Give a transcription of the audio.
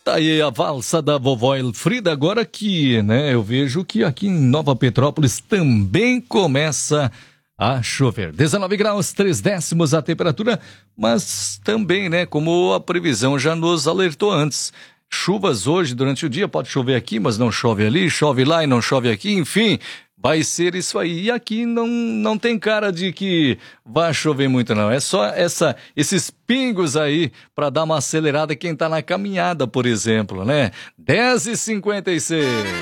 Tá aí a valsa da vovó Elfrida, agora que, né, eu vejo que aqui em Nova Petrópolis também começa a chover. 19 graus, 3 décimos a temperatura, mas também, né, como a previsão já nos alertou antes. Chuvas hoje durante o dia, pode chover aqui, mas não chove ali, chove lá e não chove aqui, enfim, vai ser isso aí. E aqui não tem cara de que vai chover muito, não. É só esses pingos aí para dar uma acelerada quem tá na caminhada, por exemplo, né? 10h56.